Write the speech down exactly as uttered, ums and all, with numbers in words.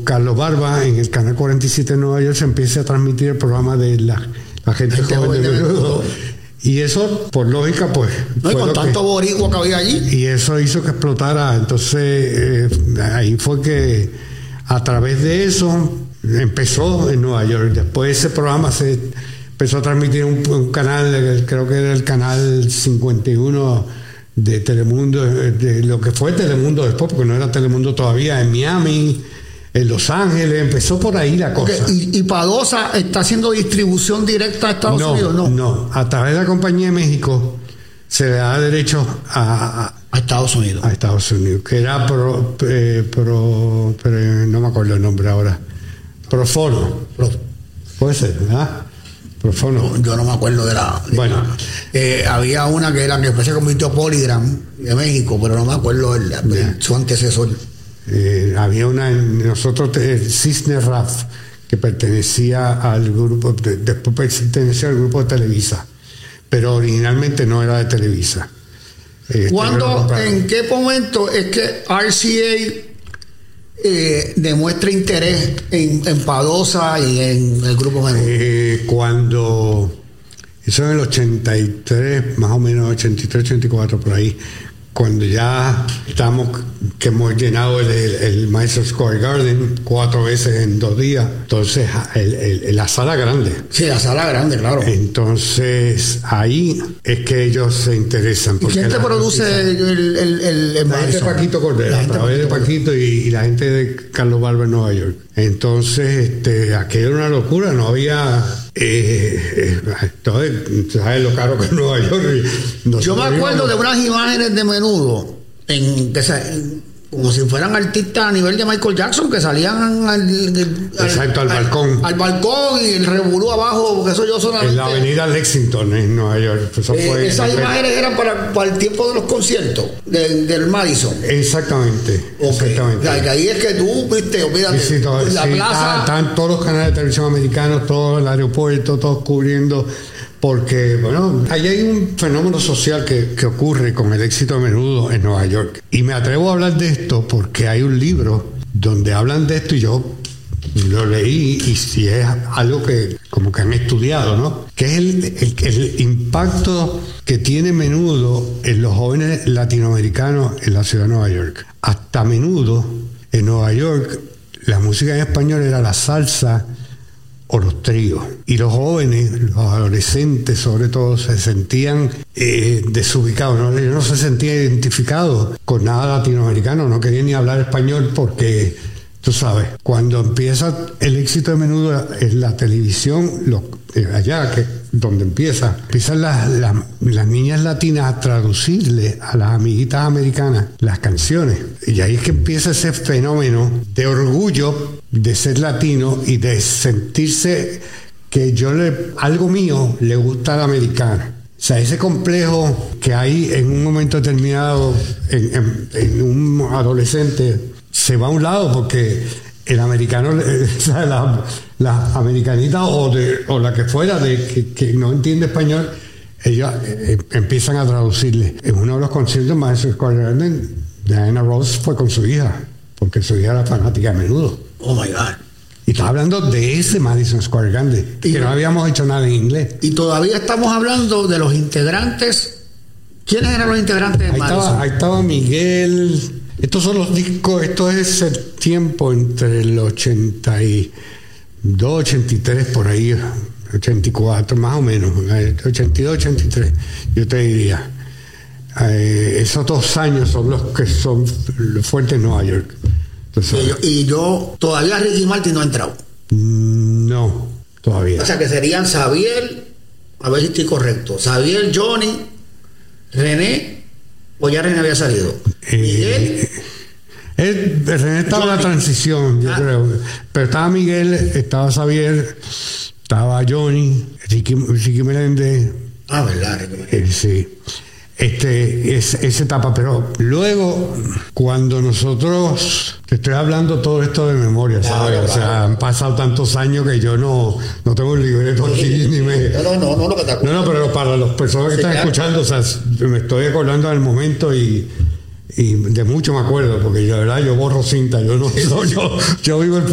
Carlos Barba, en el canal cuarenta y siete de Nueva York, se empieza a transmitir el programa de la, la gente Este joven de joven de Menudo. Menudo. Y eso, por lógica, pues... No, y fue con lo tanto que, boricua que había allí. y eso hizo que explotara. Entonces, eh, ahí fue que a través de eso empezó en Nueva York. Después ese programa se empezó a transmitir un, un canal, creo que era el canal cincuenta y uno de Telemundo, de lo que fue Telemundo después, porque no era Telemundo todavía, en Miami, en Los Ángeles, empezó por ahí la cosa. Okay. ¿Y, y Padosa está haciendo distribución directa a Estados no, Unidos? No, no, a través de la Compañía de México se le da derecho a, a, a Estados Unidos. A Estados Unidos, que era pro, eh, pro, pro no me acuerdo el nombre ahora, Profono. Pro, Puede ser, ¿verdad? Profono. yo no me acuerdo de la... De bueno. la, eh, había una que era que después se convirtió Polygram de México, pero no me acuerdo el, el, su antecesor. Eh, había una, nosotros, el Cisne Raf, que pertenecía al grupo, de, después pertenecía al grupo de Televisa, pero originalmente no era de Televisa. Eh, ¿Cuándo, en qué momento es que R C A eh, demuestra interés en, en Padosa y en el grupo Menudo? Eh, cuando, eso en el ochenta y tres, más o menos ochenta y tres, ochenta y cuatro, por ahí, cuando ya estamos, que hemos llenado el, el, el Madison Square Garden cuatro veces en dos días, entonces el, el, la sala grande. Sí, la sala grande, claro. Entonces ahí es que ellos se interesan. ¿Y quién te produce el, el, el, el, el La gente de Paquito Cordero, a través de Paquito y, y la gente de Carlos Barba en Nueva York. Entonces, este, aquello era una locura, no había... Eh, eh, entonces, ¿sabes lo caro que es Nueva York? Yo me acuerdo de unas imágenes de Menudo en, que se, en, como si fueran artistas a nivel de Michael Jackson, que salían al, al, exacto, al, al balcón al balcón y el revolú abajo, porque eso yo solamente en la avenida Lexington en Nueva York. Eso eh, fue esas imágenes eran para, para el tiempo de los conciertos de, del Madison. Exactamente, okay. Exactamente. O sea, que ahí es que tú viste, olvídate, sí, sí, todo, la sí, plaza están todos los canales de televisión americanos, todo el aeropuerto, todos cubriendo, porque bueno, ahí hay un fenómeno social que, que ocurre con el éxito de Menudo en Nueva York, y me atrevo a hablar de esto porque hay un libro donde hablan de esto y yo lo leí y si es algo que como que han estudiado, ¿no? Que es el, el, el impacto que tiene Menudo en los jóvenes latinoamericanos en la ciudad de Nueva York. Hasta Menudo en Nueva York la música en español era la salsa o los tríos, y los jóvenes, los adolescentes sobre todo, se sentían eh, desubicados, ¿no? Ellos no se sentían identificados con nada latinoamericano, no querían ni hablar español porque, tú sabes, cuando empieza el éxito de Menudo en la televisión, lo, eh, allá que donde empieza, empiezan las, las, las niñas latinas a traducirle a las amiguitas americanas las canciones, y ahí es que empieza ese fenómeno de orgullo de ser latino y de sentirse que yo le, algo mío le gusta al americano. O sea, ese complejo que hay en un momento determinado en, en, en un adolescente se va a un lado porque el americano, o sea, la, la americanita o, de, o la que fuera de que, que no entiende español, ellos eh, empiezan a traducirle. En uno de los conciertos más de Square Garden, Diana Ross fue con su hija, porque su hija era fanática de Menudo. Oh my God. Y estaba hablando de ese Madison Square Garden, que no habíamos hecho nada en inglés. Y todavía estamos hablando de los integrantes. ¿Quiénes eran los integrantes de ahí Madison? Estaba, ahí estaba Miguel. Estos son los discos, esto es el tiempo entre el ochenta y dos, ochenta y tres, por ahí, ochenta y cuatro, más o menos, ochenta y dos, ochenta y tres, yo te diría. Eh, esos dos años son los que son los fuertes en Nueva York. Entonces, y, yo, y yo, todavía Ricky Martin no ha entrado. No, todavía. O sea que serían Xavier, a ver si estoy correcto, Xavier, Johnny, René, o ya René había salido. Eh, Miguel. Él, René estaba en la transición, yo ah. creo. Pero estaba Miguel, estaba Xavier, estaba Johnny, Ricky, Ricky Meléndez. Ah, verdad, Ricky Meléndez. Eh, sí. Este, es, esa etapa, pero luego, cuando nosotros, te estoy hablando todo esto de memoria, ¿sabes? Claro, o sea, claro. Han pasado tantos años que yo no, no tengo un libreto aquí, sí, ni me... No, no, no, no, lo que te no, no, pero para las personas que sí, están claro. escuchando, o sea, me estoy acordando del momento y, y de mucho me acuerdo, porque yo, de verdad, yo borro cinta, yo no, yo, yo vivo el